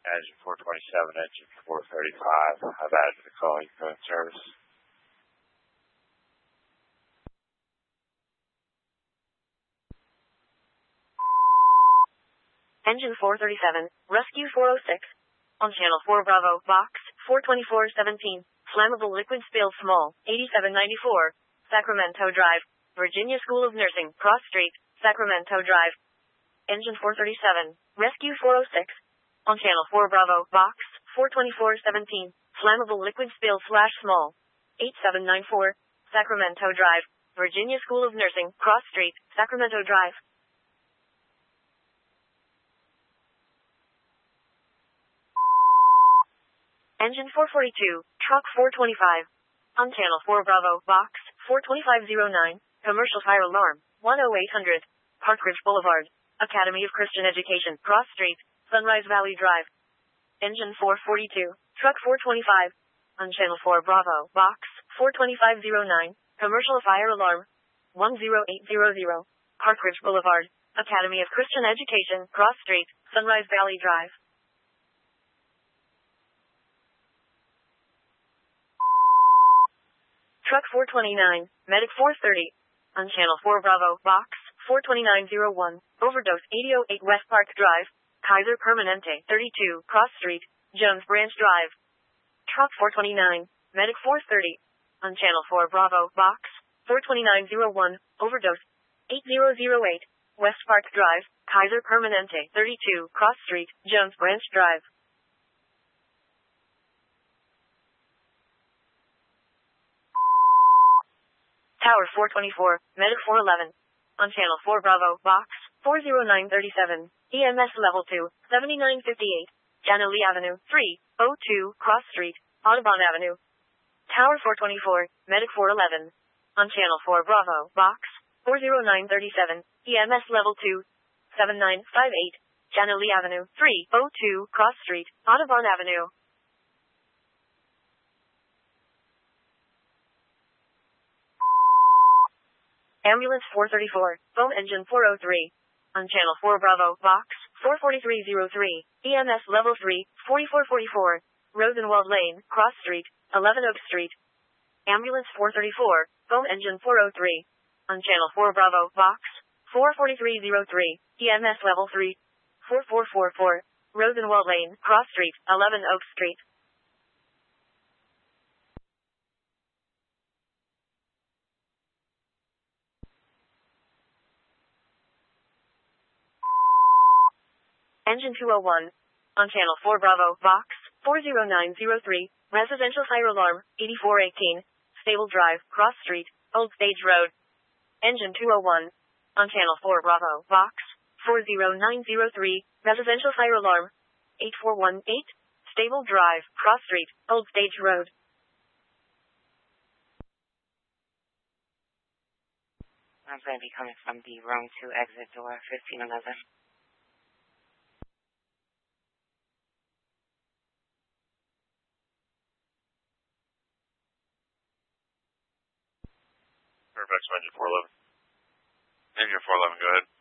Engine 427, engine 435. I've added to the call. You go in service. Engine 437, Rescue 406. On Channel 4 Bravo, Box 42417. Flammable liquid spill small, 8794. Sacramento Drive, Virginia School of Nursing, Cross Street, Sacramento Drive. Engine 437, Rescue 406. On Channel 4 Bravo, Box 42417. Flammable liquid spill small, 8794. Sacramento Drive, Virginia School of Nursing, Cross Street, Sacramento Drive. Engine 442, Truck 425. On Channel 4 Bravo, Box 42509. Commercial fire alarm, 10800. Park Ridge Boulevard, Academy of Christian Education, Cross Street, Sunrise Valley Drive. Engine 442, Truck 425. On Channel 4 Bravo, Box 42509. Commercial fire alarm, 10800. Park Ridge Boulevard, Academy of Christian Education, Cross Street, Sunrise Valley Drive. Truck 429, Medic 430. On Channel 4 Bravo, Box 42901. Overdose 8008 West Park Drive, Kaiser Permanente 32, Cross Street, Jones Branch Drive. Truck 429, Medic 430. On Channel 4 Bravo, Box 42901. Overdose 8008 West Park Drive, Kaiser Permanente 32, Cross Street, Jones Branch Drive. Tower 424, Medic 411. On Channel 4 Bravo, Box 40937. EMS Level 2, 7958. Jana Lee Avenue, 302, Cross Street, Audubon Avenue. Tower 424, Medic 411. On Channel 4 Bravo, Box 40937. EMS Level 2, 7958. Jana Lee Avenue, 302, Cross Street, Audubon Avenue. Ambulance 434, Foam Engine 403. On Channel 4 Bravo, Box 44303. EMS Level 3, 4444. Rosenwald Lane, Cross Street, 11 Oak Street. Ambulance 434, Foam Engine 403. On Channel 4 Bravo, Box 44303. EMS Level 3, 4444. Rosenwald Lane, Cross Street, 11 Oak Street. Engine 201. On Channel 4 Bravo, Box 40903. Residential fire alarm, 8418. Stable Drive, Cross Street, Old Stage Road. Engine 201. On Channel 4 Bravo, Box 40903. Residential fire alarm, 8418. Stable Drive, Cross Street, Old Stage Road. I'm going to be coming from the room 2 exit door 1511. Fairfax, engine 411. Engine 411, go ahead.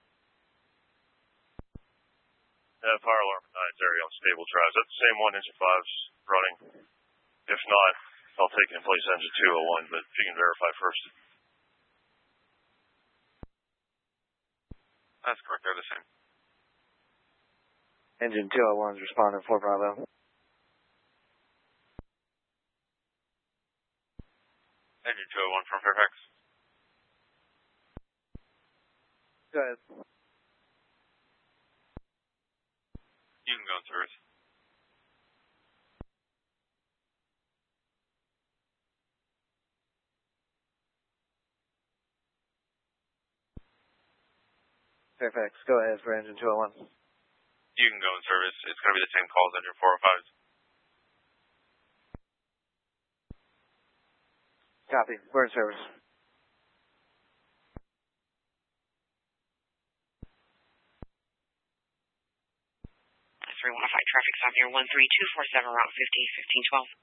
Fire alarm at 9's area on Stable Drive. Is that the same one engine 5's running? If not, I'll take it in place engine 201, but if you can verify first. That's correct, they're the same. Engine 201 is responding 4 Bravo. Engine 201 from Fairfax. Go ahead. You can go in service. Fairfax, go ahead for engine 201. You can go in service. It's going to be the same call as engine 405's. Copy. We're in service. That's 315 traffic stop here, 13247, Route 50, 1512.